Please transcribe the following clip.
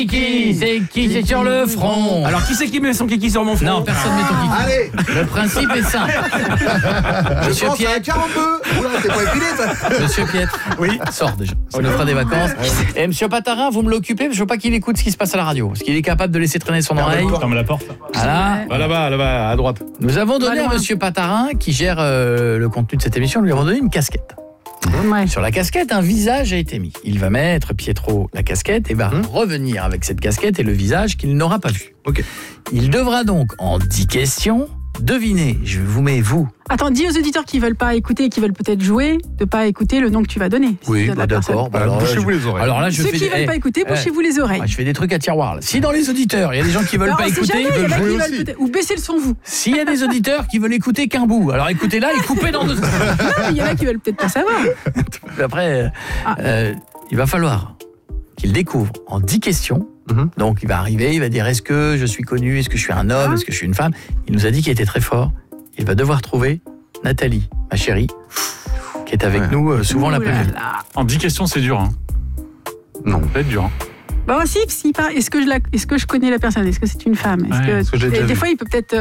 Kiki, c'est sur le front. Alors qui c'est qui met son kiki sur mon front? Non, personne met ton kiki. Allez, Le principe est simple. je pense à un 42. Oula, c'est pas épilé ça. Monsieur Pietre, Oui. sort déjà. Ça nous fera des vacances. Et Monsieur Patarin, vous me l'occupez, parce que je veux pas qu'il écoute ce qui se passe à la radio. Parce qu'il est capable de laisser traîner son oreille. Ferme la porte. Voilà. Va là-bas, à droite. Nous avons donné à Monsieur Patarin, qui gère le contenu de cette émission, nous lui avons donné une casquette. Ouais. Sur la casquette, un visage a été mis. Il va mettre, Pietro, la casquette et va revenir avec cette casquette et le visage qu'il n'aura pas vu. Ok. Il devra donc, en 10 questions, deviner. Je vous mets vous. Attends, dis aux auditeurs qui veulent pas écouter et qui veulent peut-être jouer, de pas écouter le nom que tu vas donner. Oui, Si tu as de la d'accord. personne. Alors, bouchez-vous les oreilles. Alors là, je Ceux fais qui veulent pas écouter, bouchez-vous les oreilles. Je fais des trucs à tiroir. Là. Si dans les auditeurs, il y a des gens qui veulent Alors, pas on sait écouter, jamais, ils il y en veulent a qui jouer veulent aussi. peut-être- ou baissez le son vous. S'il y a des auditeurs qui veulent écouter qu'un bout, alors écoutez là et coupez dans 2 secondes. Non, mais il y en a qui veulent peut-être pas savoir. Après, il va falloir qu'il découvre en 10 questions. Donc il va arriver, il va dire est-ce que je suis connu, est-ce que je suis un homme, est-ce que je suis une femme. Il nous a dit qu'il était très fort. Il va devoir trouver Nathalie, ma chérie, qui est avec nous souvent Ouh là l'après-midi. là. En 10 questions, c'est dur. Hein. Non. Ça va être dur. Hein. Bah si, est-ce que je connais la personne? Est-ce que c'est une femme? Ouais, est-ce que j'ai déjà Et des vu. fois, il peut peut-être